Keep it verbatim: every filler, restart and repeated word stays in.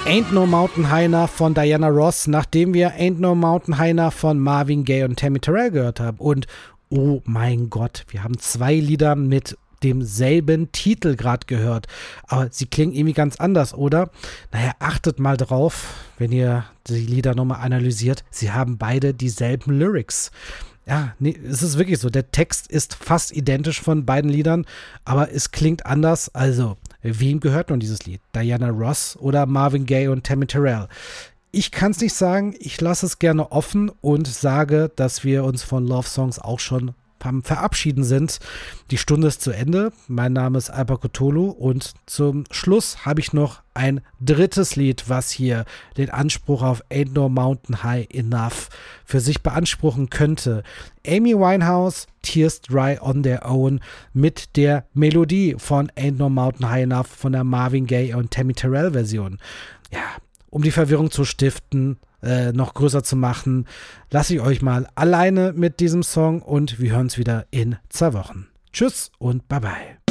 Ain't No Mountain High Enough von Diana Ross, nachdem wir Ain't No Mountain High Enough von Marvin Gaye und Tammy Terrell gehört haben. Und oh mein Gott, wir haben zwei Lieder mit demselben Titel gerade gehört. Aber sie klingen irgendwie ganz anders, oder? Naja, achtet mal drauf, wenn ihr die Lieder nochmal analysiert. Sie haben beide dieselben Lyrics. Ja, nee, es ist wirklich so. Der Text ist fast identisch von beiden Liedern, aber es klingt anders. Also, wem gehört nun dieses Lied? Diana Ross oder Marvin Gaye und Tammy Terrell? Ich kann es nicht sagen. Ich lasse es gerne offen und sage, dass wir uns von Love Songs auch schon am Verabschieden sind. Die Stunde ist zu Ende. Mein Name ist Alper Cthulhu und zum Schluss habe ich noch ein drittes Lied, was hier den Anspruch auf Ain't No Mountain High Enough für sich beanspruchen könnte. Amy Winehouse, Tears Dry on Their Own mit der Melodie von Ain't No Mountain High Enough von der Marvin Gaye und Tammy Terrell Version. Ja, um die Verwirrung zu stiften, äh, noch größer zu machen, lasse ich euch mal alleine mit diesem Song und wir hören uns wieder in zwei Wochen. Tschüss und bye bye.